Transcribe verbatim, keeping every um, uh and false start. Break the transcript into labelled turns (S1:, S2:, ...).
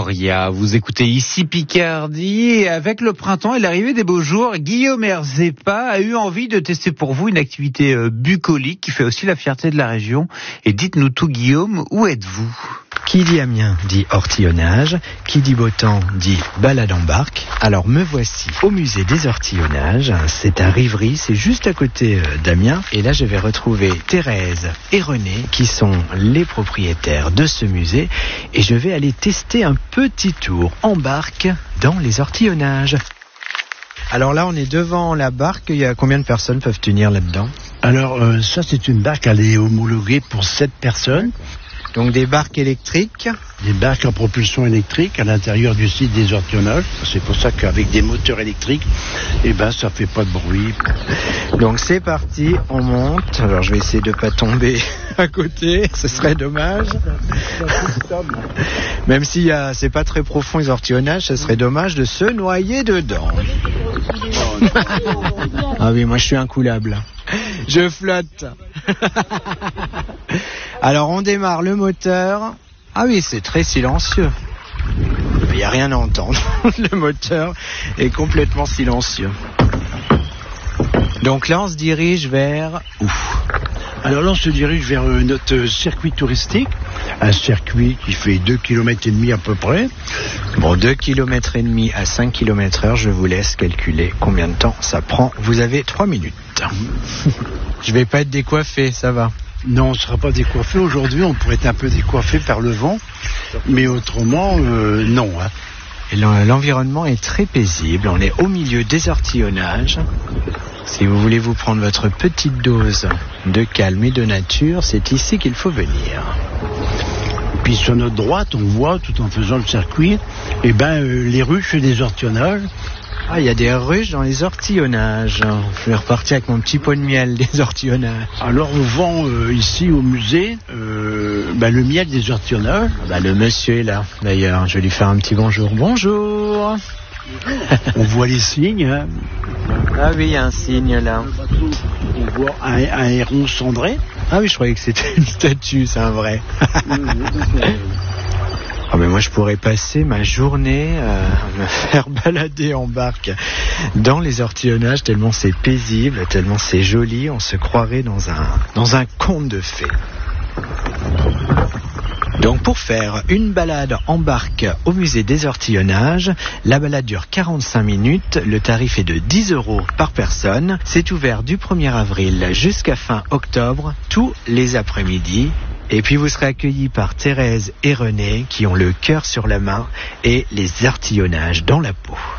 S1: Gloria, vous écoutez ici Picardie et avec le printemps et l'arrivée des beaux jours, Guillaume Herzepa a eu envie de tester pour vous une activité bucolique qui fait aussi la fierté de la région. Et dites-nous tout Guillaume, où êtes-vous ?
S2: Qui dit Amiens dit ortillonnage, qui dit beau temps dit balade en barque. Alors me voici au musée des ortillonnages, c'est à Rivry, c'est juste à côté d'Amiens. Et là je vais retrouver Thérèse et René qui sont les propriétaires de ce musée. Et je vais aller tester un petit tour en barque dans les ortillonnages. Alors là on est devant la barque, il y a combien de personnes peuvent tenir là-dedans ?
S3: Alors euh, ça c'est une barque, elle est homologuée pour sept personnes.
S2: Donc des barques électriques.
S3: Des barques en propulsion électrique à l'intérieur du site des ortillonnages. C'est pour ça qu'avec des moteurs électriques, eh ben, ça fait pas de bruit.
S2: Donc c'est parti, on monte. Alors je vais essayer de pas tomber à côté, ce serait dommage. Même si euh, c'est pas très profond les ortillonnages, ce serait dommage de se noyer dedans. Ah oui, moi je suis incoulable. Je flotte. Alors on démarre le moteur. Ah oui, c'est très silencieux. Il n'y a rien à entendre. Le moteur est complètement silencieux. Donc là on se dirige vers où ?
S3: Alors là on se dirige vers euh, notre circuit touristique. Un circuit qui fait deux kilomètres et demi à peu près.
S2: Bon, deux kilomètres et demi à cinq kilomètres heure, je vous laisse calculer combien de temps ça prend. Vous avez trois minutes. Je vais pas être décoiffé, ça va.
S3: Non, on ne sera pas décoiffé. Aujourd'hui, on pourrait être un peu décoiffé par le vent. Mais autrement, euh, non. Hein.
S2: Et l'environnement est très paisible. On est au milieu des ortillonnages. Si vous voulez vous prendre votre petite dose de calme et de nature, c'est ici qu'il faut venir.
S3: Puis sur notre droite, on voit, tout en faisant le circuit, eh ben, euh, les ruches des ortillonnages.
S2: Ah, il y a des ruches dans les ortillonnages. Je vais repartir avec mon petit pot de miel des ortillonnages.
S3: Alors on vend euh, ici au musée euh, ben, le miel des ortillonnages.
S2: Ah bah, le monsieur est là, d'ailleurs. Je vais lui faire un petit bonjour. Bonjour.
S3: On voit les signes. Hein.
S2: Ah oui, il y a un signe là.
S3: On voit un, un héron cendré.
S2: Ah oui, je croyais que c'était une statue, c'est un vrai. Oh mais moi je pourrais passer ma journée euh, à me faire balader en barque dans les ortillonnages tellement c'est paisible, tellement c'est joli, on se croirait dans un, dans un conte de fées. Donc pour faire une balade en barque au musée des ortillonnages, la balade dure quarante-cinq minutes, le tarif est de dix euros par personne. C'est ouvert du premier avril jusqu'à fin octobre, tous les après-midi. Et puis vous serez accueillis par Thérèse et René qui ont le cœur sur la main et les ortillonnages dans la peau.